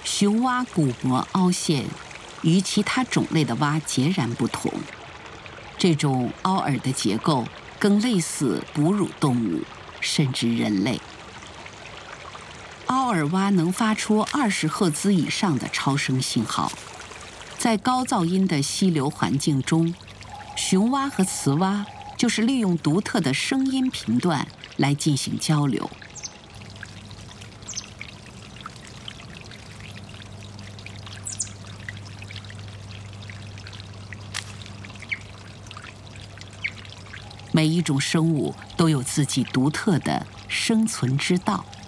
雄蛙鼓膜凹陷与其他种类的蛙截然不同，这种凹耳的结构更类似哺乳动物，甚至人类。凹耳蛙能发出20赫兹以上的超声信号，在高噪音的溪流环境中，雄蛙和雌蛙就是利用独特的声音频段来进行交流。每一种生物都有自己独特的生存之道。